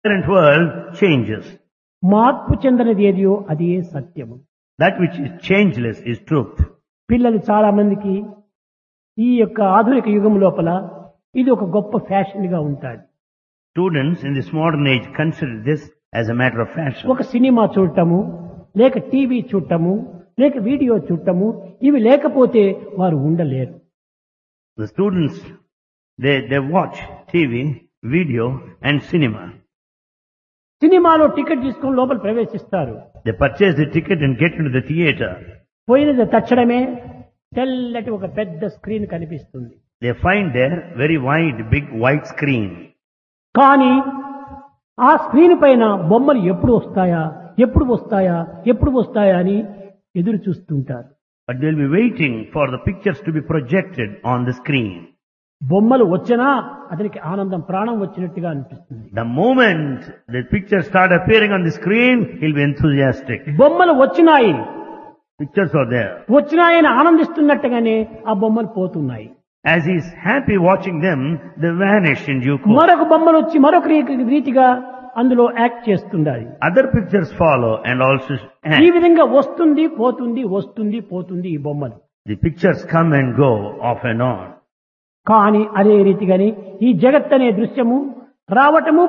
current world changes. మార్పు చెందనిది ఏదియో అది సత్యము. That which is changeless is truth. పిల్లలు చాలా మందికి ఈ యొక్క ఆధునిక యుగం లోపల ఇది ఒక గొప్ప ఫ్యాషన్ గా ఉంటాది. Students in this modern age consider this as a matter of fashion. ఒక సినిమా చూడటము, లేక టీవీ చూడటము, లేక వీడియో చూడటము, ఇవి లేకపోతే వారు ఉండలేరు. The students, they watch TV, video and cinema. సినిమాలో టికెట్ తీసుకొని లోపల ప్రవేశిస్తారు. They purchase the ticket and get into the theater. పోయినది తక్షణమే తెల్లటి ఒక పెద్ద స్క్రీన్ కనిపిస్తుంది. They find there very wide, big white screen. కానీ ఆ స్క్రీన్ పైన బొమ్మలు ఎప్పుడు వస్తాయా అని ఎదురు చూస్తుంటారు. But they'll be waiting for the pictures to be projected on the screen. బొమ్మలు వచ్చినా అతనికి ఆనందం ప్రాణం వచ్చినట్టుగా అనిపిస్తుంది. The moment the pictures start appearing on the screen, he'll be enthusiastic. బొమ్మలు వచ్చినాయి Pictures are there. వచ్చినాయని ఆనందిస్తున్నట్టుగానే ఆ బొమ్మలు పోతున్నాయి. As he's happy watching them, they vanish in due course. మరొక బొమ్మలు వచ్చి మరొక రీతిగా అందులో act చేస్తుండాలి. Other pictures follow and also ఈ act. విధంగా వస్తుంది పోతుంది ఈ బొమ్మలు. The pictures come and go off and on. కానీ అదే రీతిగాని ఈ జగత్ అనే దృశ్యము రావటము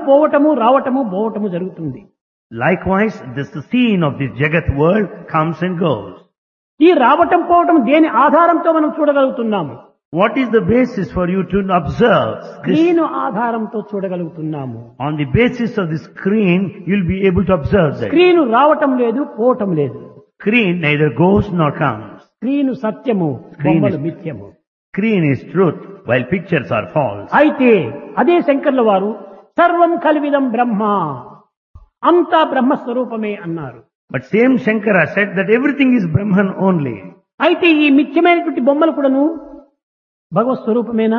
పోవటము జరుగుతుంది. Likewise, this scene of this Jagat world comes and goes. ఈ రావటం పోవటం దేని ఆధారంతో మనం చూడగలుగుతున్నాము? What is the basis for you to observe this? Screen ఆధారంతో చూడగలుగుతున్నాము. On the basis of the screen, you'll be able to observe that. Screen రావటం లేదు, పోవటం లేదు. Screen neither goes nor comes. Screen సత్యము, బొమ్మలు మిథ్యము. Screen is truth, while pictures are false. అయితే అదే శంకర్ల వారు సర్వం కల్విదం బ్రహ్మ, అంతా బ్రహ్మస్వరూపమే అన్నారు. But same Shankara said that everything is Brahman only. అయితే ఈ మిథ్యమైనటువంటి బొమ్మలు కూడాను భగవత్ స్వరూపమేనా?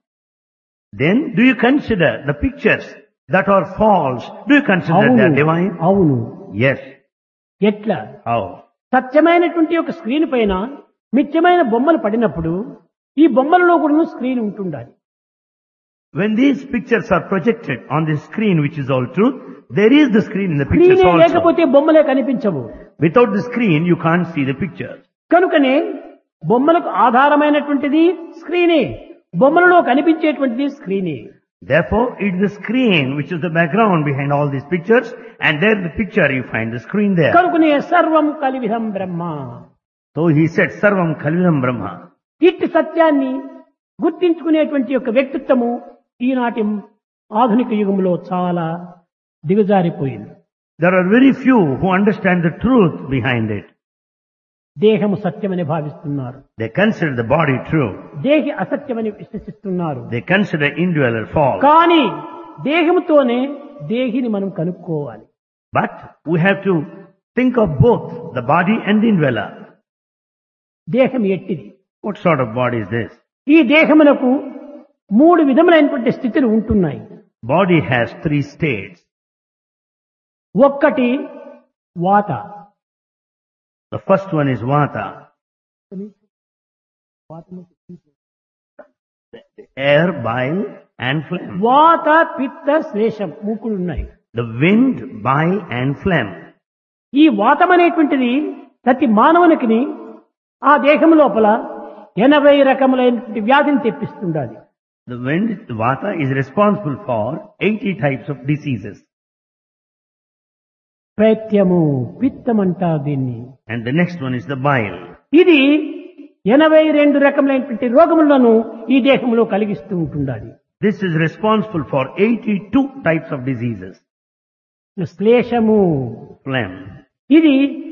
Then do you consider the pictures that are false? Do you consider they are divine? అవును. Yes. ఎట్లా? How? సత్యమైనటువంటి ఒక స్క్రీన్ పైన మిథ్యమైన బొమ్మలు పడినప్పుడు ఈ బొమ్మలలో కూడా స్క్రీన్ ఉంటుండాలి. When these pictures are projected on the screen, which is all truth, there is the screen in the pictures స్క్రీనే also. లేకపోతే బొమ్మలే కనిపించవు. Without the screen, you can't see the pictures. కనుకనే బొమ్మలకు ఆధారమైనటువంటిది స్క్రీనే, బొమ్మలలో కనిపించేటువంటిది స్క్రీనే. Therefore, it is the screen which is the background behind all these pictures, and there the picture you find the screen there. కనుకనే సర్వం కలివిధం బ్రహ్మ. So he said, Sarvam Kalvidam Brahma. ఇట్టి సత్యాన్ని గుర్తించుకునేటువంటి యొక్క వ్యక్తిత్వము ఈనాటి ఆధునిక యుగంలో చాలా దిగజారిపోయింది. There are very few who understand the truth behind it. దేహము సత్యమని భావిస్తున్నారు, They consider the body true. దేహి అసత్యమని విశ్వసిస్తున్నారు. They consider indweller false. కానీ దేహముతోనే దేహిని మనం కనుక్కోవాలి. But we have to think of both the body and the indweller. దేహం ఎట్టిది? What sort of body is this? ఈ దేహమునకు మూడు విధములైనటువంటి స్థితులు ఉంటున్నాయి. Body has three states. ఒక్కటి వాత. The first one is Vata, air, bile and phlegm. వాత పిత్త శ్లేషం మూకులు ఉన్నాయి. The wind, bile and phlegm. ఈ వాతం అనేటువంటిది ప్రతి మానవునికి ఆ దేహం లోపల 80 రకములైనటువంటి వ్యాధిని తెప్పిస్తుండాలి. The wind, the Vata, is responsible for 80 types of diseases. పైత్యము, పిత్తం అంటారు దీన్ని. And the next one is the bile. ఇది 82 రకములైనటువంటి రోగములను ఈ దేహంలో కలిగిస్తూ ఉంటుండాలి. This is responsible for 82 types of diseases. శ్లేషము, Phlegm. ఇది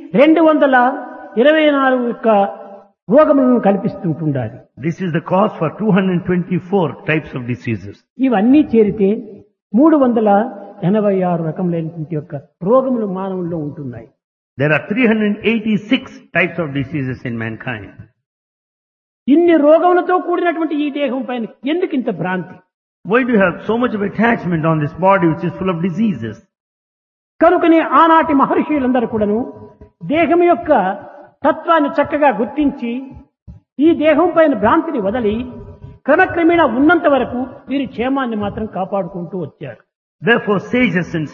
224 యొక్క రోగములను కల్పిస్తుంటుండాలి. This is the cause for 224 types of diseases. ఇవన్నీ చేరితే 386 రకములైనటువంటి యొక్క రోగములు మానవుల్లో ఉంటున్నాయి. There are 386 types of diseases in mankind. ఇన్ని రోగములతో కూడినటువంటి ఈ దేహం పైన ఎందుకు ఇంత భ్రాంతి? Why do you have so much of attachment on this body which is full of diseases? కనుకనే ఆనాటి మహర్షులందరూ కూడాను దేహం యొక్క తత్వాన్ని చక్కగా గుర్తించి ఈ దేహం పైన భ్రాంతిని వదలి క్రమక్రమేణా ఉన్నంత వరకు వీరి క్షేమాన్ని మాత్రం కాపాడుకుంటూ వచ్చారు. Therefore, sages and